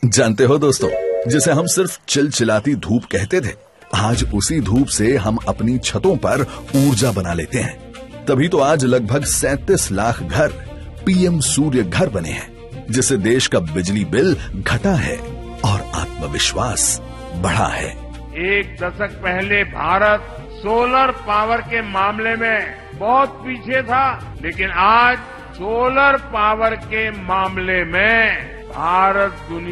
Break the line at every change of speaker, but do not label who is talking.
जानते हो दोस्तों, जिसे हम सिर्फ चिलचिलाती धूप कहते थे, आज उसी धूप से हम अपनी छतों पर ऊर्जा बना लेते हैं। तभी तो आज लगभग 37 लाख घर पीएम सूर्य घर बने हैं, जिससे देश का बिजली बिल घटा है और आत्मविश्वास बढ़ा है।
एक दशक पहले भारत सोलर पावर के मामले में बहुत पीछे था, लेकिन आज सोलर पावर के मामले में भारत दुनिया